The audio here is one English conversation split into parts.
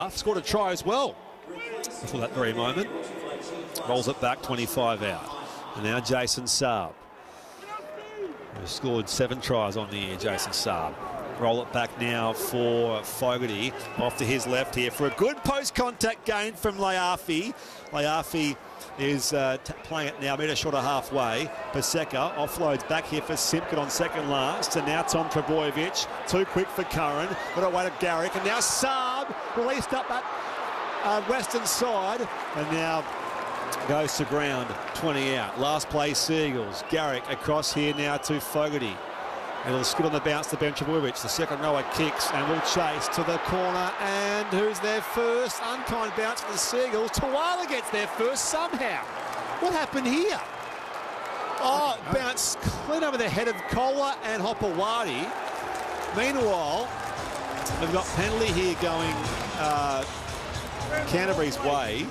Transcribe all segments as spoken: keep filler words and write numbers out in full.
Scored a try as well for that very moment. Rolls it back, twenty-five out. And now Jason Saab, who scored seven tries on the year, Jason Saab. Roll it back now for Fogarty. Off to his left here for a good post-contact gain from Laafi. Laafi is uh, playing it now, metre short of halfway. Paseka offloads back here for Simpkin on second last. And now Tom Trbojevic, too quick for Curran. Got away to Garrick. And now Saab released up that uh, western side. And now goes to ground, twenty out. Last play, Seagulls. Garrick across here now to Fogarty. It'll skid on the bounce to Ben Trbojevic. The second rower kicks and will chase to the corner. And who's there first? Unkind bounce for the Seagulls. Tuala gets there first somehow. What happened here? Oh, bounce clean over the head of Kohler and Hopewadi. Meanwhile, we've got penalty here going uh, Canterbury's way.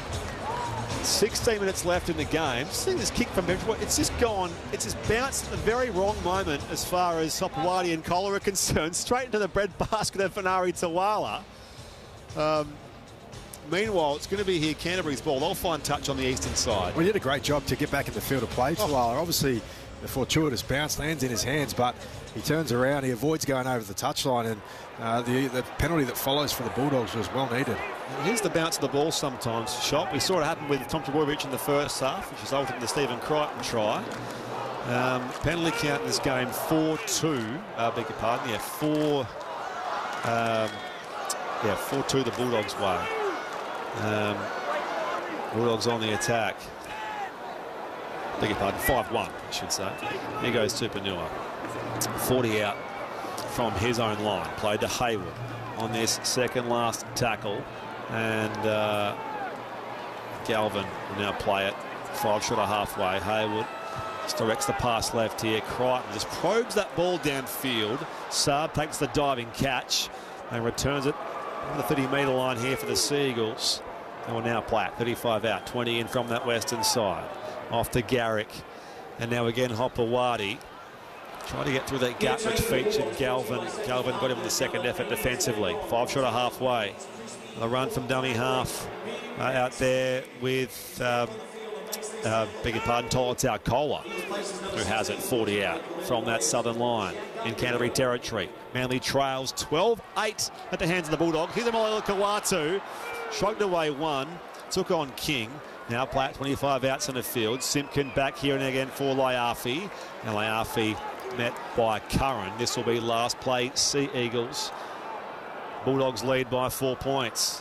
sixteen minutes left in the game. Seeing this kick from Bench, it's just gone, it's just bounced at the very wrong moment as far as Hopewadi and Kohler are concerned, straight into the breadbasket of Funari Tuala. Um, meanwhile, it's going to be here Canterbury's ball. They'll find touch on the eastern side. Well, he did a great job to get back in the field of play. Tuala, obviously, the fortuitous bounce lands in his hands, but he turns around, he avoids going over the touchline, and uh, the, the penalty that follows for the Bulldogs was well needed. Here's the bounce of the ball sometimes, Shop. We saw it happen with Tom Trbojevic in the first half, which resulted in the Stephen Crichton try. Um, penalty count in this game, four two. Uh, beg your pardon, yeah, four. Um, yeah, four two the Bulldogs' way. Um, Bulldogs on the attack. Beg your pardon, five one, I should say. Here goes Tupouniua. forty out from his own line. Played to Hayward on this second last tackle. And uh, Galvin will now play it. Five short of halfway. Hayward just directs the pass left here. Crichton just probes that ball downfield. Saab takes the diving catch and returns it on the thirty metre line here for the Seagulls. And will now play it. thirty-five out, twenty in from that western side. Off to Garrick. And now again Hopewadi. Trying to get through that gap which featured Galvin. Galvin got him in the second effort defensively. Five short of halfway. The run from dummy half uh, out there with, um, uh, beg your pardon, Tolotau Kohler, who has it forty out from that southern line in Canterbury territory. Manly trails twelve eight at the hands of the Bulldogs. Here's the Malala Kawatu. Shrugged away one. Took on King. Now play at twenty-five out centre field. Simpkin back here and again for Laafi. Now Laafi met by Curran. This will be last play, Sea Eagles. Bulldogs lead by four points.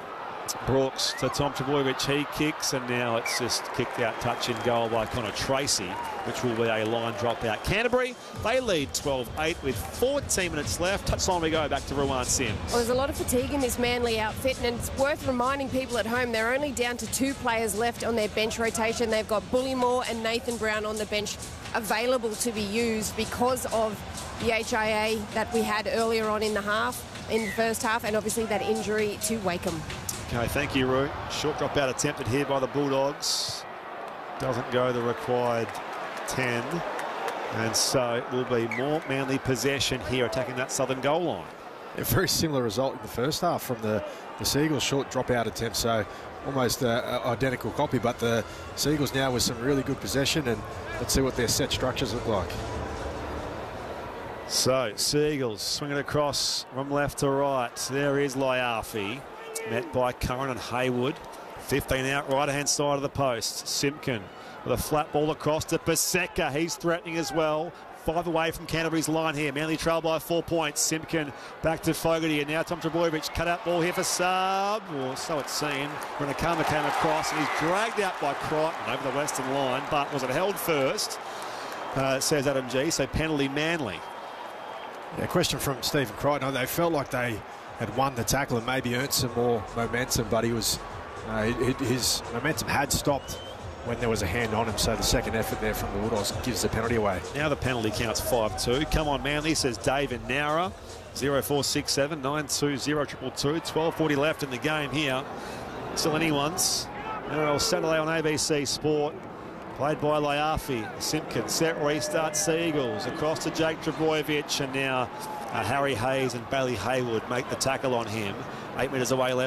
Brooks to Tom Trbojevic. He kicks, and now it's just kicked out, touch in goal by Connor Tracy, which will be a line drop out. Canterbury, they lead twelve eight with fourteen minutes left. Touchline we go back to Ruwan Sims. Well, there's a lot of fatigue in this Manly outfit, and it's worth reminding people at home they're only down to two players left on their bench rotation. They've got Bullymore and Nathan Brown on the bench available to be used because of the H I A that we had earlier on in the half, in the first half, and obviously that injury to Wakeham. Okay, thank you, Roo. Short drop out attempted here by the Bulldogs. Doesn't go the required ten. And so it will be more Manly possession here, attacking that southern goal line. A very similar result in the first half from the, the Seagulls short drop out attempt. So almost an identical copy, but the Seagulls now with some really good possession, and let's see what their set structures look like. So Seagulls swing it across from left to right. There is Laafi, met by Curran and Hayward. fifteen out, right hand side of the post. Simpkin with a flat ball across to Paseka. He's threatening as well. Five away from Canterbury's line here. Manly trail by four points. Simpkin back to Fogarty, and now Tom Trbojevic. Cut out ball here for Saab. Or so it seemed. Renakama came across, and he's dragged out by Crichton over the western line. But was it held first? Uh, says Adam G. So penalty Manly. Yeah, question from Stephen Crichton. They felt like they had won the tackle and maybe earned some more momentum, but he was uh, his momentum had stopped when there was a hand on him. So the second effort there from the Bulldogs gives the penalty away. Now the penalty counts five two. Come on, Manly, says David Nowra. zero four six seven nine two zero two two two. twelve forty left in the game here. Still anyone's. N R L Saturday on A B C Sport. Played by Laafi. Simpkin set restart. Seagulls across to Jake Trbojevic, and now uh, Harry Hayes and Bailey Hayward make the tackle on him. Eight metres away left.